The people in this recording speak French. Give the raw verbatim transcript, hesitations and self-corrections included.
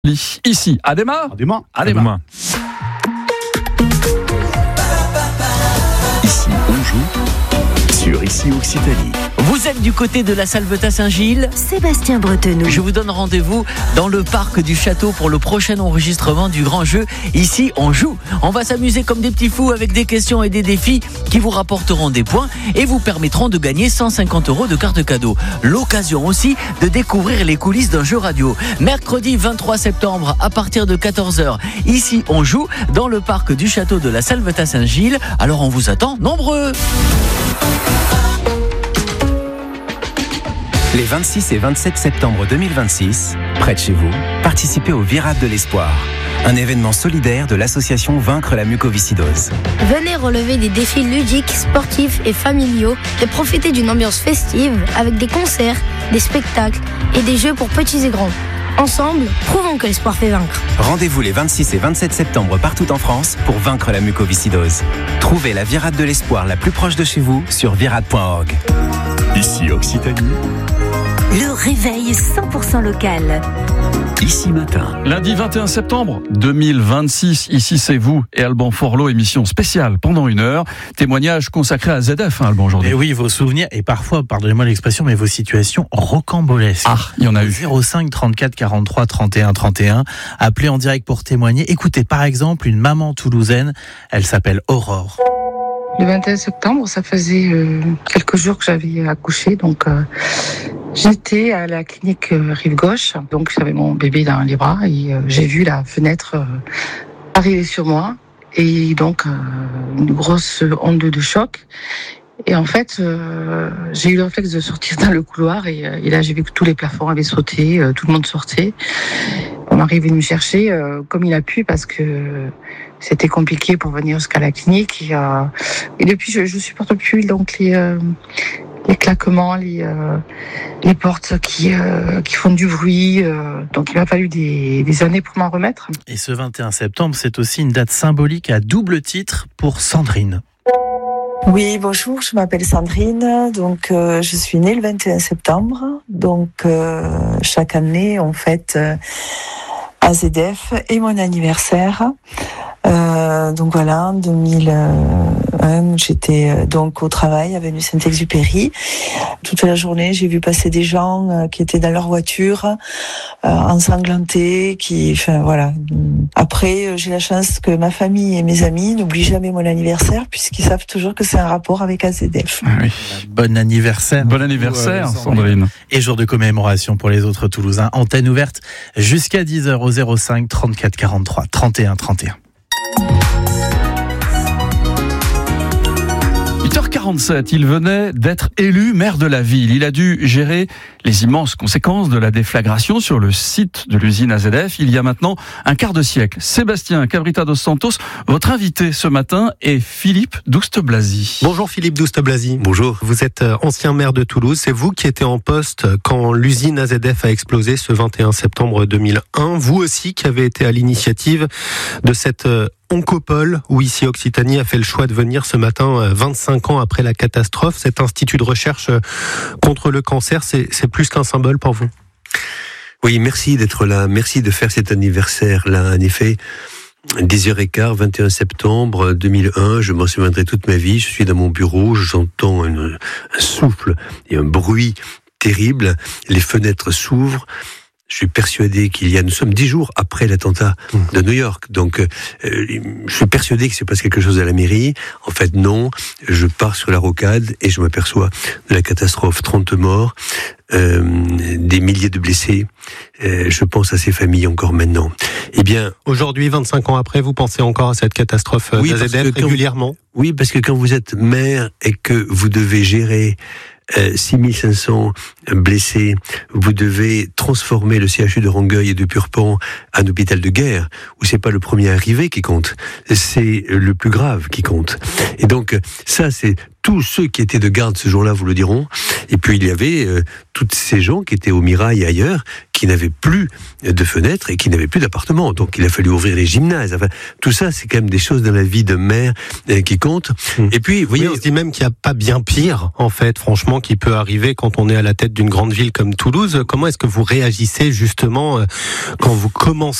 Ici, à demain. À demain. À demain. Ici, on joue sur Ici Occitanie. Vous êtes du côté de la Salvetat Saint-Gilles ? Sébastien Bretenoux. Je vous donne rendez-vous dans le parc du château pour le prochain enregistrement du grand jeu. Ici, on joue. On va s'amuser comme des petits fous avec des questions et des défis qui vous rapporteront des points et vous permettront de gagner cent cinquante euros de carte cadeau. L'occasion aussi de découvrir les coulisses d'un jeu radio. Mercredi vingt-trois septembre à partir de quatorze heures. Ici, on joue dans le parc du château de la Salvetat Saint-Gilles. Alors, on vous attend nombreux. Les vingt-six et vingt-sept septembre deux mille vingt-six, près de chez vous, participez au Virade de l'Espoir, un événement solidaire de l'association Vaincre la mucoviscidose. Venez relever des défis ludiques, sportifs et familiaux et profiter d'une ambiance festive avec des concerts, des spectacles et des jeux pour petits et grands. Ensemble, prouvons que l'espoir fait vaincre. Rendez-vous les vingt-six et vingt-sept septembre partout en France pour vaincre la mucoviscidose. Trouvez la Virade de l'Espoir la plus proche de chez vous sur virade point org. Ici Occitanie. Le réveil cent pour cent local. Ici matin. Lundi vingt et un septembre deux mille vingt-six, ici c'est vous et Alban Forlot, émission spéciale pendant une heure. Témoignage consacré à Z F, hein, Alban, aujourd'hui. Et oui, vos souvenirs et parfois, pardonnez-moi l'expression, mais vos situations rocambolesques. Ah, il y en a eu. zéro cinq trente-quatre quarante-trois trente et un trente et un. Appelez en direct pour témoigner. Écoutez par exemple une maman toulousaine. Elle s'appelle Aurore. Le vingt et un septembre, ça faisait euh, quelques jours que j'avais accouché, donc euh, j'étais à la clinique euh, Rive Gauche, donc j'avais mon bébé dans les bras et euh, j'ai vu la fenêtre euh, arriver sur moi et donc euh, une grosse onde de choc. Et en fait, euh, j'ai eu le réflexe de sortir dans le couloir et, euh, et là j'ai vu que tous les plafonds avaient sauté, euh, tout le monde sortait. On est arrivé me chercher euh, comme il a pu parce que c'était compliqué pour venir jusqu'à la clinique. Et, euh, et depuis, je, je supporte plus donc les euh, les claquements, les euh, les portes qui euh, qui font du bruit. Euh, donc il m'a fallu des, des années pour m'en remettre. Et ce vingt et un septembre, c'est aussi une date symbolique à double titre pour Sandrine. Oui, bonjour, je m'appelle Sandrine, donc euh, je suis née le vingt et un septembre, donc euh, chaque année on fête euh, A Z F et mon anniversaire. Euh, donc voilà, en deux mille un, j'étais euh, donc au travail, avenue Saint-Exupéry. Toute la journée, j'ai vu passer des gens euh, qui étaient dans leur voiture, euh, ensanglantés, qui, enfin voilà. Après, euh, j'ai la chance que ma famille et mes amis n'oublient jamais mon anniversaire, puisqu'ils savent toujours que c'est un rapport avec A Z F. Ah oui. Bon anniversaire. Bon anniversaire, Euh, Sandrine. Et jour de commémoration pour les autres Toulousains. Antenne ouverte jusqu'à dix heures au zéro cinq trente-quatre quarante-trois trente et un trente et un. huit heures quarante-sept, il venait d'être élu maire de la ville. Il a dû gérer les immenses conséquences de la déflagration sur le site de l'usine A Z F il y a maintenant un quart de siècle. Sébastien Cabrita dos Santos, votre invité ce matin est Philippe Douste-Blazy. Bonjour Philippe Douste-Blazy. Bonjour. Vous êtes ancien maire de Toulouse. C'est vous qui étiez en poste quand l'usine A Z F a explosé ce vingt et un septembre deux mille un. Vous aussi qui avez été à l'initiative de cette Oncopole, où Ici Occitanie a fait le choix de venir ce matin, vingt-cinq ans après la catastrophe. Cet institut de recherche contre le cancer, c'est, c'est plus qu'un symbole pour vous. Oui, merci d'être là. Merci de faire cet anniversaire-là. En effet, dix heures quinze, vingt et un septembre deux mille un, je m'en souviendrai toute ma vie. Je suis dans mon bureau, j'entends un, un souffle et un bruit terrible. Les fenêtres s'ouvrent. Je suis persuadé qu'il y a, nous sommes dix jours après l'attentat de New York, donc euh, je suis persuadé que c'est passe quelque chose à la mairie. En fait, non. Je pars sur la rocade et je m'aperçois de la catastrophe, trente morts, euh, des milliers de blessés. Euh, je pense à ces familles encore maintenant. Eh bien, aujourd'hui, vingt-cinq ans après, vous pensez encore à cette catastrophe oui, d'A Z F régulièrement ? Oui, parce que quand vous êtes maire et que vous devez gérer Euh, six mille cinq cents blessés, vous devez transformer le C H U de Rangueil et de Purpan en hôpital de guerre, où c'est pas le premier arrivé qui compte, c'est le plus grave qui compte. Et donc, ça, c'est tous ceux qui étaient de garde ce jour-là vous le diront. Et puis il y avait euh, toutes ces gens qui étaient au Mirail et ailleurs, qui n'avaient plus de fenêtres et qui n'avaient plus d'appartements. Donc il a fallu ouvrir les gymnases. Enfin, tout ça, c'est quand même des choses dans la vie de mère euh, qui comptent. Mmh. Et puis, vous voyez, oui, on se dit même qu'il n'y a pas bien pire, en fait, franchement, qui peut arriver quand on est à la tête d'une grande ville comme Toulouse. Comment est-ce que vous réagissez justement euh, quand vous commencez